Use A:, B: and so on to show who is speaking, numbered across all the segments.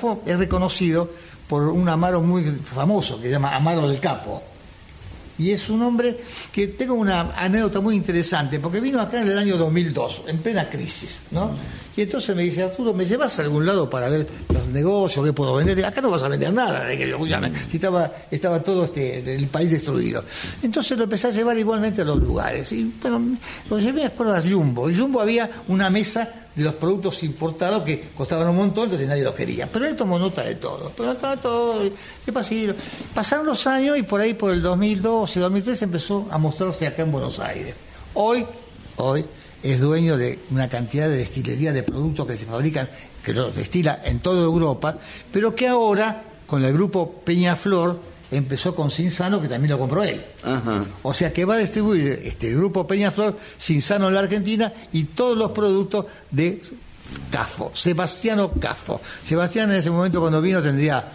A: Cafo es reconocido por un amaro muy famoso que se llama Amaro del Capo. Y es un hombre que tengo una anécdota muy interesante, porque vino acá en el año 2002, en plena crisis, ¿no? Y entonces me dice: Arturo, ¿me llevas a algún lado para ver los negocios, qué puedo vender? Acá no vas a vender nada, si estaba todo el país destruido. Entonces lo empecé a llevar igualmente a los lugares. Y bueno, lo llevé a Cuerdas Jumbo. Y Jumbo había una mesa de los productos importados que costaban un montón, entonces nadie los quería. Pero él tomó nota de todo. ¿Qué pasa? Pasaron los años y por ahí, por el 2012, 2013, empezó a mostrarse acá en Buenos Aires. Hoy es dueño de una cantidad de destilerías de productos que se fabrican, que los destila en toda Europa, pero que ahora, con el grupo Peñaflor, empezó con Cinzano, que también lo compró él. Ajá. O sea que va a distribuir este grupo Peñaflor, Cinzano en la Argentina, y todos los productos de Cafo, Sebastiano Cafo. Sebastián en ese momento, cuando vino, tendría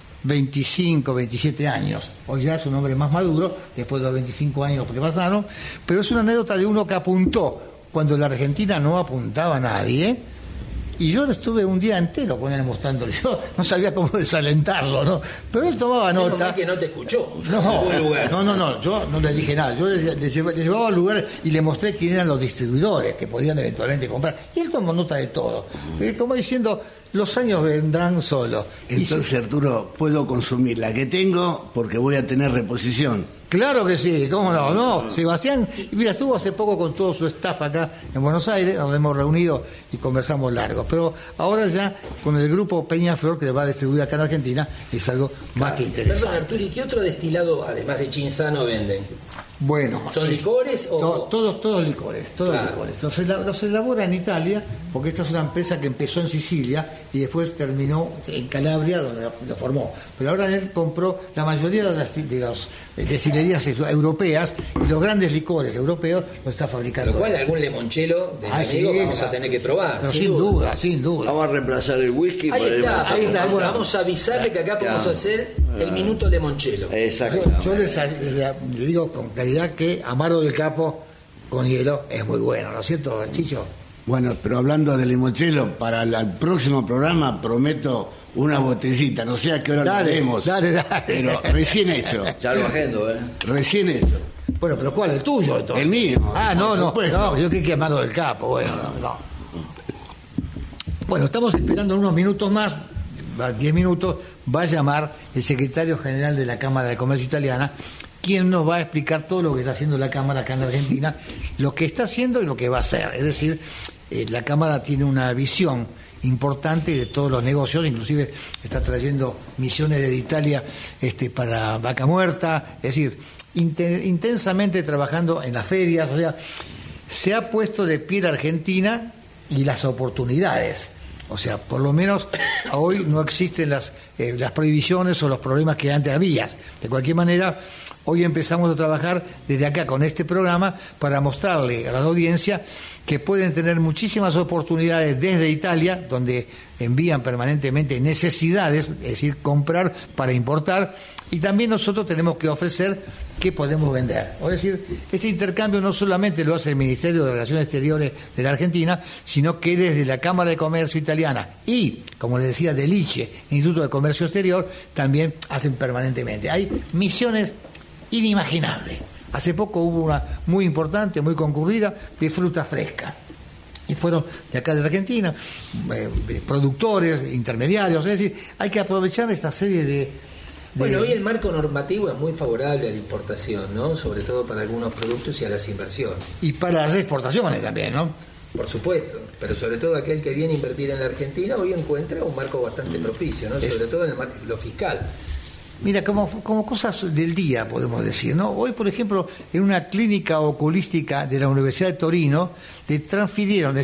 A: 25, 27 años. Hoy ya es un hombre más maduro, después de los 25 años que pasaron, pero es una anécdota de uno que apuntó cuando la Argentina no apuntaba a nadie. Y yo estuve un día entero con él mostrándole. Yo no sabía cómo desalentarlo, ¿no? Pero él tomaba nota.
B: Menos mal que no te escuchó.
A: No, yo no le dije nada. Yo le llevaba al lugar y le mostré quién eran los distribuidores que podían eventualmente comprar. Y él tomó nota de todo. Como diciendo, los años vendrán solos.
C: Entonces, Arturo, puedo consumir la que tengo porque voy a tener reposición.
A: Claro que sí, cómo no. Sebastián, mira, estuvo hace poco con todo su staff acá en Buenos Aires, nos hemos reunido y conversamos largo, pero ahora ya con el grupo Peñaflor, que le va a distribuir acá en Argentina, es algo más que interesante.
B: Perdón, Arturo, ¿y qué otro destilado, además de Cinzano, venden?
A: Bueno,
B: ¿son licores o...?
A: Todos licores. Los elabora en Italia, porque esta es una empresa que empezó en Sicilia y después terminó en Calabria, donde lo formó. Pero ahora él compró la mayoría de las destilerías europeas, y los grandes licores europeos lo está fabricando.
B: Lo cual algún limoncello de amigo vamos a tener que probar.
A: Pero sin duda.
D: Vamos a reemplazar el whisky
B: ahí
D: por
B: está,
D: el
B: bueno, vamos a avisarle que acá podemos hacer el minuto limoncello.
D: Exacto.
A: Yo les digo con claridad que Amaro del Capo con hielo es muy bueno, ¿no es cierto, Chicho?
C: Bueno, pero hablando de limoncello, para el próximo programa prometo una botellita, no sé a qué hora lo haremos.
A: Dale.
C: Pero recién hecho.
D: Ya lo agendo,
C: Recién hecho.
A: Bueno, pero ¿cuál? ¿El tuyo, entonces?
C: El mío.
A: No, yo creí que Amaro del Capo, bueno, no. Bueno, estamos esperando unos minutos más, 10 minutos, va a llamar el secretario general de la Cámara de Comercio Italiana, quien nos va a explicar todo lo que está haciendo la Cámara acá en Argentina, lo que está haciendo y lo que va a hacer. Es decir, la Cámara tiene una visión importante de todos los negocios, inclusive está trayendo misiones de Italia para Vaca Muerta, es decir, intensamente trabajando en las ferias, o sea, se ha puesto de pie la Argentina y las oportunidades. O sea, por lo menos hoy no existen las prohibiciones o los problemas que antes había. De cualquier manera, hoy empezamos a trabajar desde acá con este programa para mostrarle a la audiencia que pueden tener muchísimas oportunidades desde Italia, donde envían permanentemente necesidades, es decir, comprar para importar, y también nosotros tenemos que ofrecer qué podemos vender. Es decir, este intercambio no solamente lo hace el Ministerio de Relaciones Exteriores de la Argentina, sino que desde la Cámara de Comercio Italiana y, como les decía, del ICE, Instituto de Comercio Exterior, también hacen permanentemente. Hay misiones inimaginables. Hace poco hubo una muy importante, muy concurrida, de fruta fresca. Y fueron de acá de la Argentina, productores, intermediarios. Es decir, hay que aprovechar esta serie de...
B: Bueno, hoy el marco normativo es muy favorable a la importación, ¿no? Sobre todo para algunos productos y a las inversiones.
A: Y para las exportaciones también, ¿no?
B: Por supuesto, pero sobre todo aquel que viene a invertir en la Argentina hoy encuentra un marco bastante propicio, ¿no? Sobre todo en lo fiscal.
A: Mira, como cosas del día, podemos decir, ¿no? Hoy, por ejemplo, en una clínica oculística de la Universidad de Torino, le transfirieron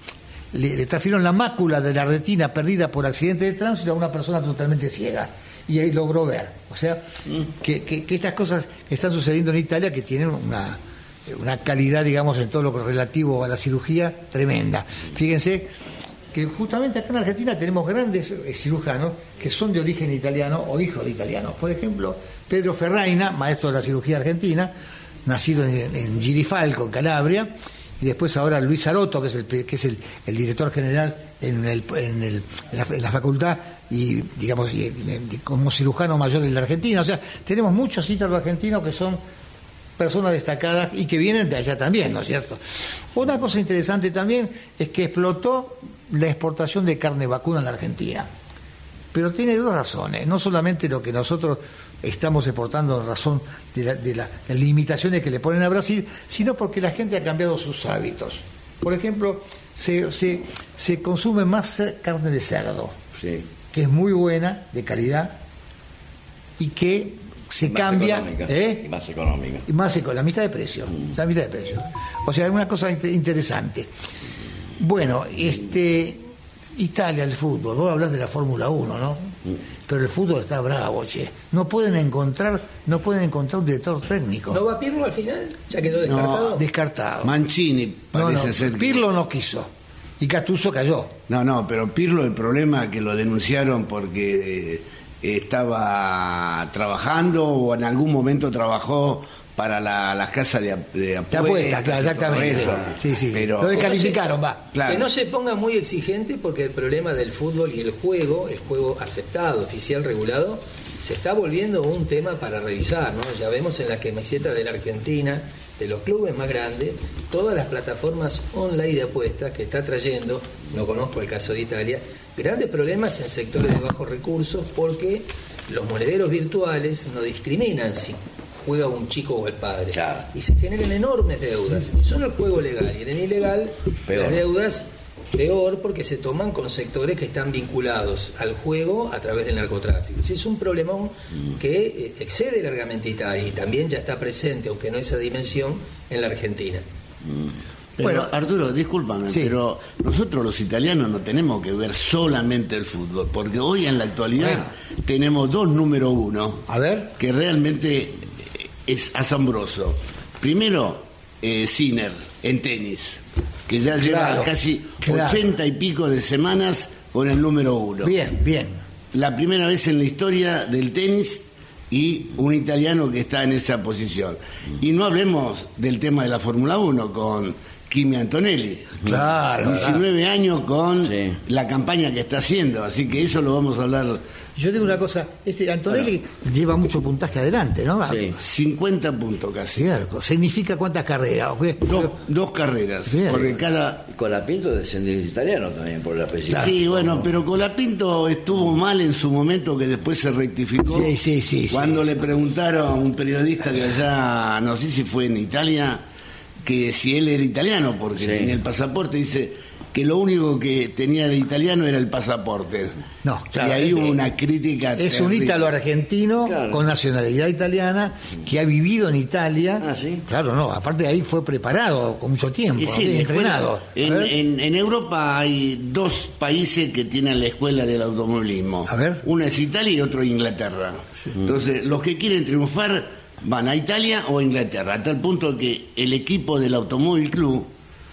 A: la mácula de la retina perdida por accidente de tránsito a una persona totalmente ciega. Y ahí logró ver. O sea, que estas cosas están sucediendo en Italia, que tienen una calidad, digamos, en todo lo relativo a la cirugía tremenda. Fíjense que justamente acá en Argentina tenemos grandes cirujanos que son de origen italiano o hijos de italianos. Por ejemplo, Pedro Ferraina, maestro de la cirugía argentina, nacido en Girifalco, en Calabria, y después ahora Luis Sarotto, que es el director general en la facultad y digamos como cirujano mayor en la Argentina. O sea, tenemos muchos ítalos argentinos que son personas destacadas y que vienen de allá también, ¿no es cierto? Una cosa interesante también es que explotó la exportación de carne vacuna en la Argentina, pero tiene dos razones, no solamente lo que nosotros estamos exportando en razón de las limitaciones que le ponen a Brasil, sino porque la gente ha cambiado sus hábitos. Por ejemplo, se consume más carne de cerdo,
D: Sí.
A: que es muy buena, de calidad, y que se
D: Más
A: cambia,
D: económica, y más económica.
A: y más la mitad de precio, la mitad de precio. O sea, es una cosa interesante. Bueno, Italia, el fútbol, vos hablas de la Fórmula 1, ¿no? Pero el fútbol está bravo, che. No pueden encontrar un director técnico.
B: ¿No va Pirlo al final? ¿Ya quedó descartado?
A: Descartado.
C: Mancini parece
A: no,
C: ser que-
A: Pirlo no quiso. Y Gattuso cayó.
C: No, pero Pirlo, el problema es que lo denunciaron porque estaba trabajando o en algún momento trabajó para las casas de
A: apuestas, claro,
C: y todo
A: exactamente.
C: eso.
A: Sí.
C: Pero,
A: Lo descalificaron, va.
C: claro.
B: Que no se ponga muy exigente porque el problema del fútbol y el juego aceptado, oficial, regulado, se está volviendo un tema para revisar, ¿no? Ya vemos en la camiseta de la Argentina, de los clubes más grandes, todas las plataformas online de apuestas que está trayendo, no conozco el caso de Italia, grandes problemas en sectores de bajos recursos porque los monederos virtuales no discriminan si juega un chico o el padre.
D: Claro.
B: Y se generan enormes deudas. Y son el juego legal. Y en el ilegal,
D: Peor.
B: las deudas, peor porque se toman con sectores que están vinculados al juego a través del narcotráfico. Es un problemón que excede largamente Italia y también ya está presente, aunque no esa dimensión, en la Argentina.
C: Pero,
A: Bueno,
C: Arturo, discúlpame,
A: sí.
C: pero nosotros los italianos no tenemos que ver solamente el fútbol, porque hoy en la actualidad tenemos dos número uno
A: A ver.
C: que realmente es asombroso. Primero, Sinner en tenis, que ya lleva
A: Claro,
C: casi
A: claro.
C: 80 y pico de semanas con el número uno.
A: Bien.
C: La primera vez en la historia del tenis y un italiano que está en esa posición. Y no hablemos del tema de la Fórmula 1 con Kimi Antonelli.
A: Claro,
C: 19 años con
D: Sí.
C: la campaña que está haciendo, así que eso lo vamos a hablar.
A: Yo digo una cosa, Antonelli lleva mucho puntaje adelante, ¿no?
D: Sí.
C: 50 puntos casi.
A: Cierto. ¿Significa cuántas carreras? ¿O qué?
C: Dos carreras,
A: Bien.
C: porque cada...
D: Colapinto es descendiente italiano también por el apellido.
A: Claro.
C: Sí, bueno, pero Colapinto estuvo mal en su momento, que después se rectificó.
A: Sí.
C: Cuando le preguntaron a un periodista de allá, no sé si fue en Italia, que si él era italiano, porque
D: Sí.
C: tenía el pasaporte, dice que lo único que tenía de italiano era el pasaporte.
A: No, claro,
C: y ahí
A: es-
C: hubo una crítica.
A: Es un
C: terrible.
A: ítalo argentino
D: Claro.
A: con nacionalidad italiana que ha vivido en Italia.
D: Ah, ¿sí?
A: Claro, no, aparte de ahí fue preparado con mucho tiempo,
C: Y
A: ¿no?
C: sí, la
A: entrenado.
C: escuela-
A: A ver.
C: en Europa hay dos países que tienen la escuela del automovilismo.
A: A ver.
C: Una es Italia y otro Inglaterra. Entonces, los que quieren triunfar van a Italia o a Inglaterra, a tal punto que el equipo del Automóvil Club,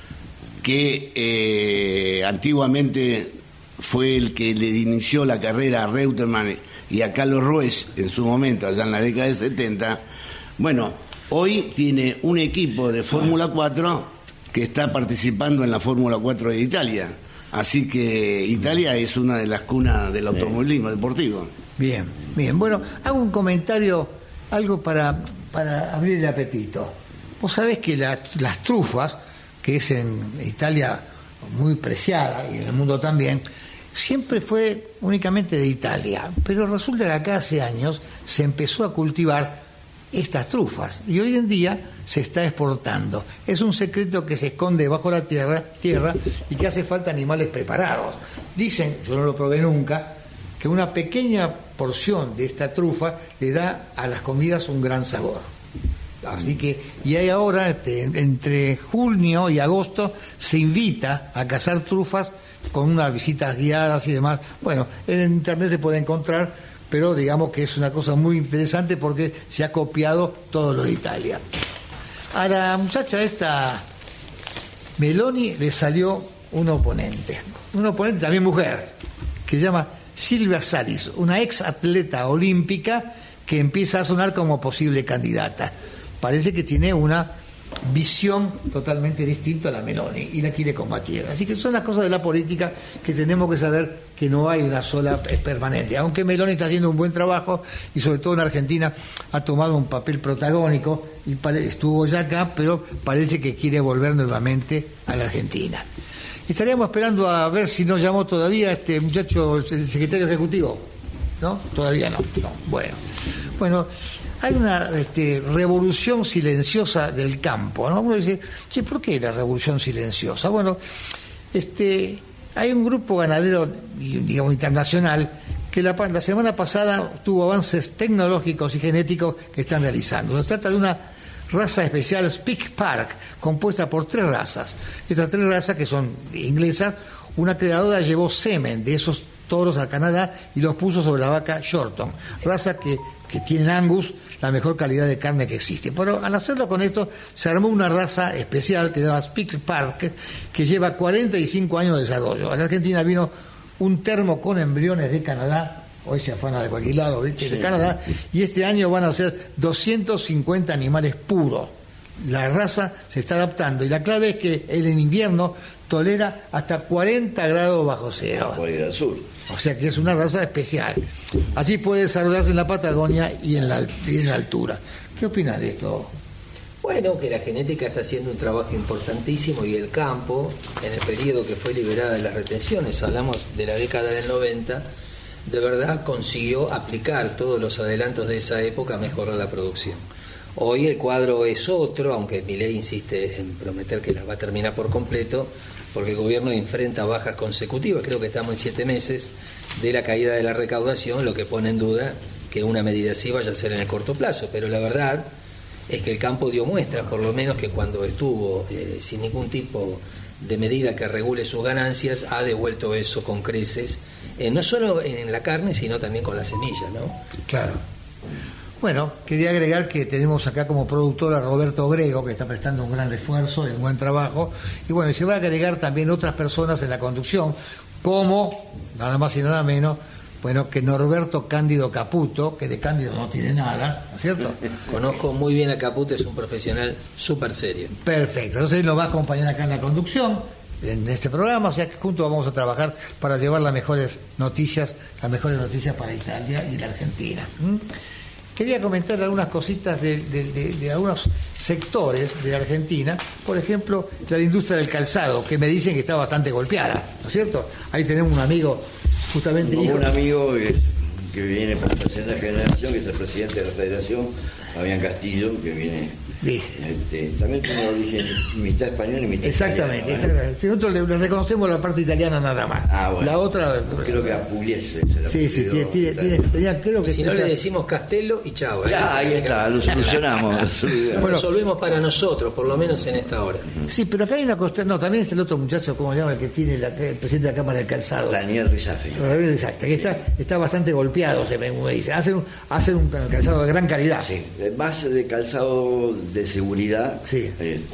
C: que antiguamente fue el que le inició la carrera a Reutemann y a Carlos Ruiz en su momento, allá en la década de 70, bueno, hoy tiene un equipo de Fórmula 4 que está participando en la Fórmula 4 de Italia. Así que Italia es una de las cunas del automovilismo deportivo.
A: Bien. Bueno, hago un comentario, algo para abrir el apetito. Vos sabés que las trufas, que es en Italia muy preciada y en el mundo también, siempre fue únicamente de Italia, pero resulta que acá hace años se empezó a cultivar estas trufas y hoy en día se está exportando. Es un secreto que se esconde bajo la tierra y que hace falta animales preparados. Dicen, yo no lo probé nunca, que una pequeña porción de esta trufa le da a las comidas un gran sabor. Así que, y hay ahora, entre junio y agosto, se invita a cazar trufas con unas visitas guiadas y demás. Bueno, en internet se puede encontrar, pero digamos que es una cosa muy interesante porque se ha copiado todo lo de Italia. A la muchacha esta, Meloni, le salió un oponente también mujer, que se llama Silvia Salis, una ex atleta olímpica que empieza a sonar como posible candidata. Parece que tiene una visión totalmente distinta a la Meloni y la quiere combatir. Así que son las cosas de la política que tenemos que saber que no hay una sola permanente. Aunque Meloni está haciendo un buen trabajo y sobre todo en Argentina ha tomado un papel protagónico y estuvo ya acá, pero parece que quiere volver nuevamente a la Argentina. Estaríamos esperando a ver si nos llamó todavía este muchacho, el secretario ejecutivo. ¿No? Todavía no. Bueno, hay una revolución silenciosa del campo, ¿no? Uno dice, che, ¿por qué la revolución silenciosa? Bueno, hay un grupo ganadero, digamos, internacional que la semana pasada tuvo avances tecnológicos y genéticos que están realizando. Se trata de una raza especial Speak Park, compuesta por 3 razas. Estas 3 razas, que son inglesas, una creadora llevó semen de esos toros a Canadá y los puso sobre la vaca Shorton, raza que tiene Angus, la mejor calidad de carne que existe. Pero al hacerlo con esto, se armó una raza especial que se llama Speak Park, que lleva 45 años de desarrollo. A la Argentina vino un termo con embriones de Canadá, hoy se afanan de cualquier lado, ¿viste? De Canadá, y este año van a ser 250 animales puros. La raza se está adaptando y la clave es que él en invierno tolera hasta 40 grados bajo cero.
D: Puede ir al sur.
A: O sea que es una raza especial. Así puede desarrollarse en la Patagonia y en la altura. ¿Qué opinas de esto?
B: Bueno, que la genética está haciendo un trabajo importantísimo y el campo, en el periodo que fue liberada de las retenciones, hablamos de la década del 90, de verdad consiguió aplicar todos los adelantos de esa época a mejorar la producción. Hoy el cuadro es otro, aunque Milei insiste en prometer que las va a terminar por completo, porque el gobierno enfrenta bajas consecutivas, creo que estamos en 7 meses, de la caída de la recaudación, lo que pone en duda que una medida así vaya a ser en el corto plazo. Pero la verdad es que el campo dio muestras, por lo menos que cuando estuvo sin ningún tipo de medida que regule sus ganancias, ha devuelto eso con creces, no solo en la carne, sino también con la semilla, ¿no?
A: Claro. Bueno, quería agregar que tenemos acá como productor a Roberto Grego, que está prestando un gran esfuerzo y un buen trabajo, y bueno, y se va a agregar también otras personas en la conducción, como, nada más y nada menos, bueno, que Norberto Cándido Caputo, que de Cándido no tiene nada, ¿no es cierto?
B: Conozco muy bien a Caputo, es un profesional súper serio.
A: Perfecto, entonces él nos va a acompañar acá en la conducción, en este programa, o sea que juntos vamos a trabajar para llevar las mejores noticias para Italia y la Argentina. Quería comentar algunas cositas de algunos sectores de la Argentina, por ejemplo, la industria del calzado, que me dicen que está bastante golpeada, ¿no es cierto? Ahí tenemos un amigo, justamente hijo.
D: Un amigo que viene por la tercera generación, que es el presidente de la Federación, Fabián Castillo, que viene... también tiene origen mitad español y mitad
A: exactamente,
D: italiano.
A: Exactamente. Nosotros le reconocemos la parte italiana nada más.
D: Bueno.
A: La otra...
D: Creo que a Pugliese.
A: Sí, creo que...
B: Si no le decimos Castello y chao.
D: Ya, ahí está, lo solucionamos.
B: Lo resolvemos para nosotros, por lo menos en esta hora.
A: Sí, pero acá hay una cuestión... No, también es el otro muchacho, ¿cómo se llama? El que tiene el presidente de la Cámara del Calzado.
D: Daniel Rizafi.
A: Exacto, que está bastante golpeado, se me dice. Hacen un calzado de gran calidad.
D: Sí, base de calzado de seguridad.
A: Sí.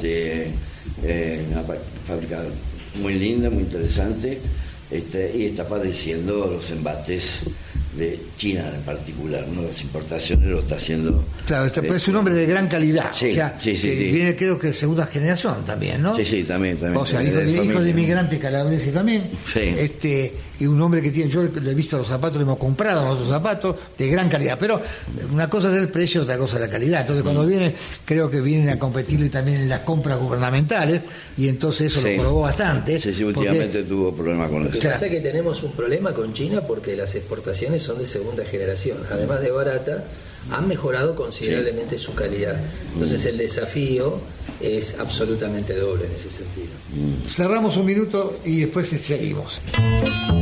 D: Una fábrica muy linda, muy interesante, y está padeciendo los embates de China en particular, ¿no? Las importaciones lo está haciendo.
A: Claro, es un hombre de gran calidad.
D: Sí,
A: o sea,
D: sí.
A: Viene, creo que de segunda generación también, ¿no?
D: Sí, también.
A: O sea, hijo de inmigrantes calabreses también.
D: Sí.
A: Y un hombre que tiene, yo le he visto los zapatos, le hemos comprado nuestros zapatos de gran calidad. Pero una cosa es el precio, otra cosa es la calidad. Entonces, cuando viene, creo que vienen a competirle también en las compras gubernamentales, y entonces eso lo probó bastante.
D: Sí, últimamente tuvo problemas con eso.
B: Lo que pasa es que tenemos un problema con China porque las exportaciones son de segunda generación. Además de barata, han mejorado considerablemente su calidad. Entonces el desafío es absolutamente doble en ese sentido.
A: Cerramos un minuto y después seguimos.